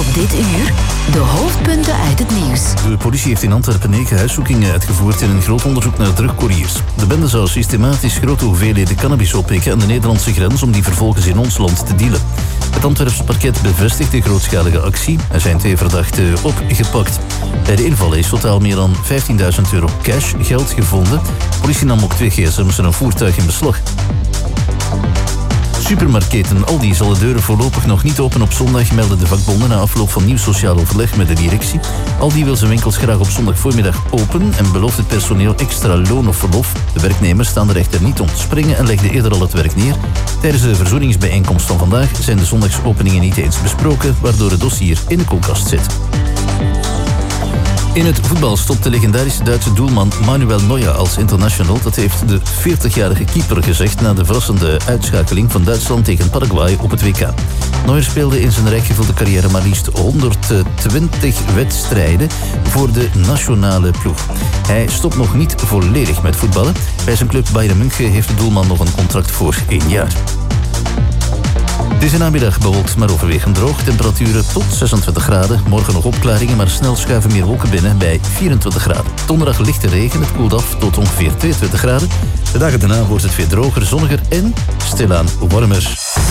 Op dit uur de hoofdpunten uit het nieuws. De politie heeft in Antwerpen 9 huiszoekingen uitgevoerd in een groot onderzoek naar drugcouriers. De bende zou systematisch grote hoeveelheden cannabis oppikken aan de Nederlandse grens om die vervolgens in ons land te dealen. Het Antwerpse parket bevestigt de grootschalige actie. Er zijn 2 verdachten opgepakt. Bij de invallen is totaal meer dan €15.000 cash geld gevonden. De politie nam ook 2 gsm's en een voertuig in beslag. Supermarktketen Aldi zal de deuren voorlopig nog niet open op zondag, melden de vakbonden na afloop van nieuw sociaal overleg met de directie. Aldi wil zijn winkels graag op zondagvoormiddag open en belooft het personeel extra loon of verlof. De werknemers staan er echter niet om te springen en legden eerder al het werk neer. Tijdens de verzoeningsbijeenkomst van vandaag zijn de zondagsopeningen niet eens besproken, waardoor het dossier in de koelkast zit. In het voetbal stopt de legendarische Duitse doelman Manuel Neuer als international. Dat heeft de 40-jarige keeper gezegd na de verrassende uitschakeling van Duitsland tegen Paraguay op het WK. Neuer speelde in zijn rijkgevulde carrière maar liefst 120 wedstrijden voor de nationale ploeg. Hij stopt nog niet volledig met voetballen. Bij zijn club Bayern München heeft de doelman nog een contract voor 1 jaar. Deze namiddag bewolkt maar overwegend droog. Temperaturen tot 26 graden. Morgen nog opklaringen, maar snel schuiven meer wolken binnen bij 24 graden. Donderdag lichte regen. Het koelt af tot ongeveer 22 graden. De dagen daarna wordt het weer droger, zonniger en stilaan warmer.